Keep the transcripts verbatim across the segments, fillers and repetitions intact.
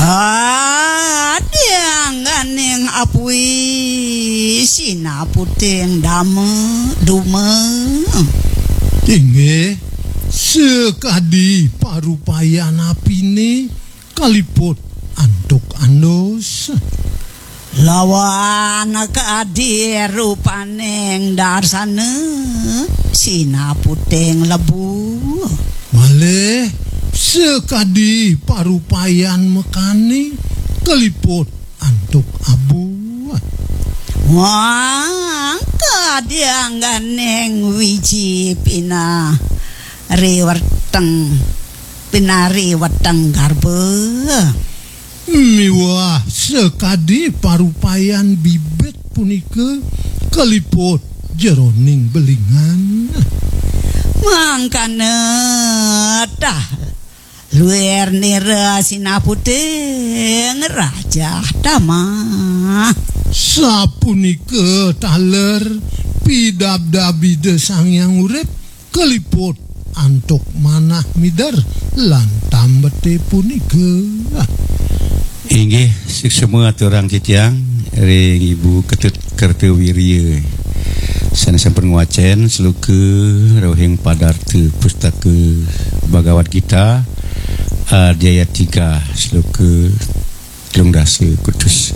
Adiangganing apui sinaputing dame dume inggih sekadi parupayan apine kaliput antuk andus lawan kadi rupaning darsane sinaputing lebu malih sekadi parupayan mekani keliput antuk abu wah kadiangganing wiji pina riweteng pinari weteng garbe miwah sekadi parupayan bibit punika keliput jeroning belingan mangkane dah luer nira sinaputing raja dama sapunika taler pidabdabi desang yang urip keliput antuk manah midar lantam bete punika inggih semua aturang titiang ring Ibu Ketut Kertewirya sanesipun penguacen seluke rohing padarta pustaka Bhagavad Gita Adhyaya tiga seluke telung dasa kutus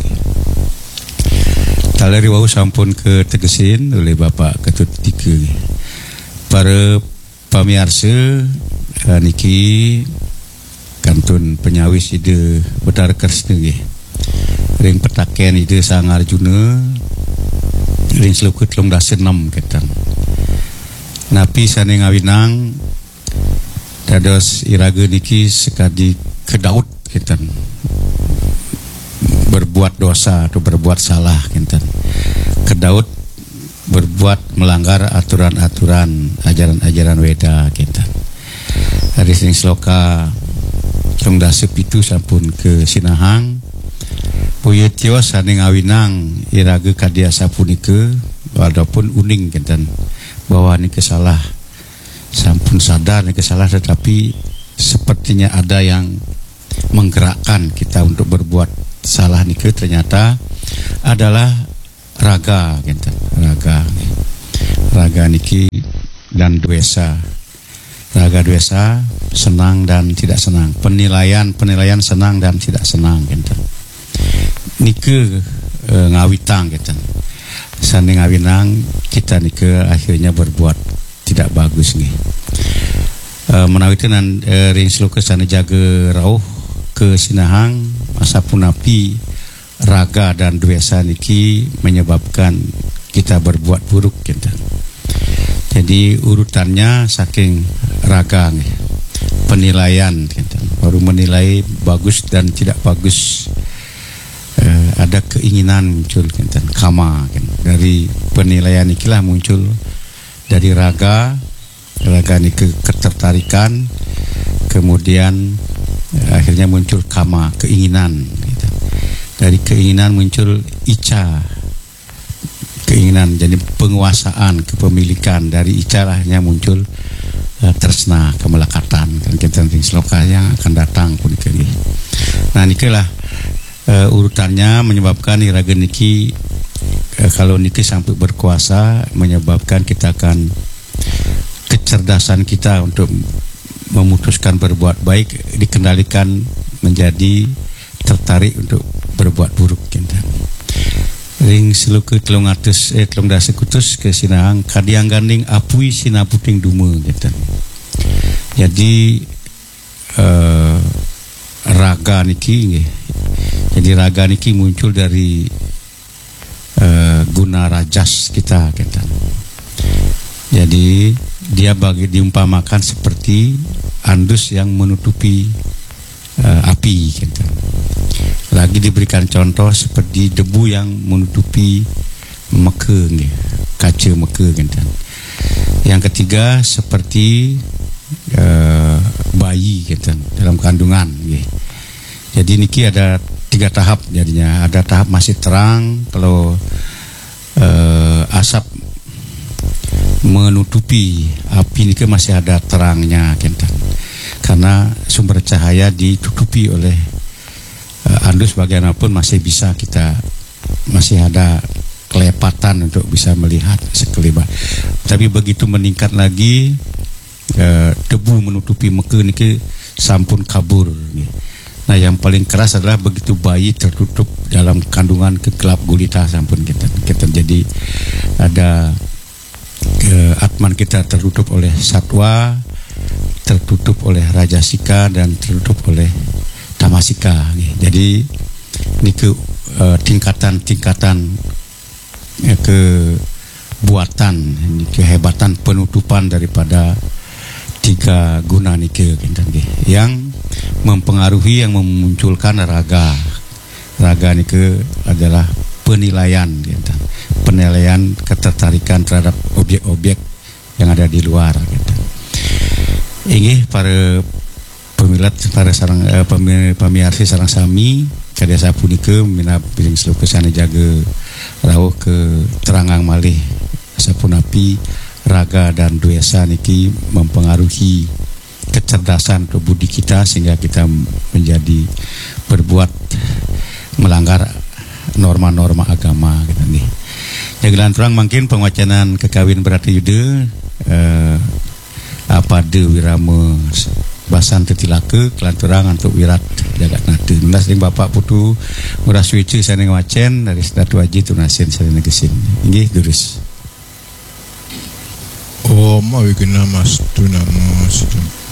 taleri wau sampun ketegesin oleh Bapak Ketut tiga para pamiarsa niki kantun penyawis ide Betara Kresna nggih ring petaken ide Sang Arjuna ring seluku telung dasa enam ketang napi sane ngawinang dados iraga niki sekadi kedaud ketang berbuat dosa atau berbuat salah ketang kedaud berbuat melanggar aturan-aturan ajaran-ajaran Weda ketang hari sing sloka telung dasa pitu sampun ke sinahang Puyetyo sane ngawinang iraga kadiasa punika walaupun uning kenten bahwa ini kesalah sampun sadar ini kesalah tetapi sepertinya ada yang menggerakkan kita untuk berbuat salah nika ternyata adalah raga kenten raga raga niki dan dosa raga dosa senang dan tidak senang penilaian penilaian senang dan tidak senang kenten nike e, ngawitang kita sane ngawinang kita nike akhirnya berbuat tidak bagus nih e, menawitan e, ring sloka sane jaga rauh ke sinahang asapun api raga dan dosa niki menyebabkan kita berbuat buruk kita jadi urutannya saking raga nih penilaian kita baru menilai bagus dan tidak bagus. Uh, ada keinginan muncul kan, kama kan. Dari penilaian ikilah muncul dari raga raga ini ke ketertarikan kemudian uh, akhirnya muncul kama keinginan gitu. Dari keinginan muncul ica keinginan jadi penguasaan kepemilikan dari ica lahnya muncul uh, tresna kemelekatan kan kita nanti sloka yang akan datang pun ini. Nah nikelah Uh, urutannya menyebabkan iraga niki uh, kalau niki sampai berkuasa menyebabkan kita akan kecerdasan kita untuk memutuskan berbuat baik dikendalikan menjadi tertarik untuk berbuat buruk kita. Ring seluku telung atus eh telung dasa kutus ke sinahang kadiang ganding apui sinaputing dume kita. Jadi uh, raga niki nggih. Jadi raga niki muncul dari uh, guna rajas kita kita. Jadi dia bagi diumpamakan seperti andus yang menutupi uh, api kita. Lagi diberikan contoh seperti debu yang menutupi meka kaca meka kita. Yang ketiga seperti uh, bayi kita dalam kandungan gitu. Jadi niki ada tiga tahap jadinya. Ada tahap masih terang kalau uh, asap menutupi api niki masih ada terangnya kita. Karena sumber cahaya ditutupi oleh tandus bagaimanapun masih bisa kita, masih ada kelepatan untuk bisa melihat sekelibat. Tapi begitu meningkat lagi, eh, debu menutupi Mekah niki sampun kabur. Nah, yang paling keras adalah begitu bayi tertutup dalam kandungan kegelap gulita sampun kita. Kita jadi ada eh, atman kita tertutup oleh satwa, tertutup oleh rajasika dan tertutup oleh tamasika. Jadi niku eh, tingkatan-tingkatan eh, kebuatan, kehebatan penutupan daripada tiga guna nike yang mempengaruhi, yang memunculkan raga. Raga nike adalah penilaian, gitu. Penilaian ketertarikan terhadap objek-objek yang ada di luar. Gitu. Ini para pemilat, para sarang eh, pemiarsi sarang sami kadya sapunika mina piring seluruh sana jaga rawuh ke terangang malih sapunapi raga dan duesa niki mempengaruhi kecerdasan atau budi kita sehingga kita menjadi berbuat melanggar norma-norma agama gitu nih. Jagelan terang mungkin pengacanan kekawin berarti yude eh, apa de wirama basan tetilake kelan terang untuk wirat jagat nate. Menas ring bapak putu murah suici saning wacen dari Datu Haji Tunasin saning negesin. Inggih durus. Oh, mau ikut nama, tu nama,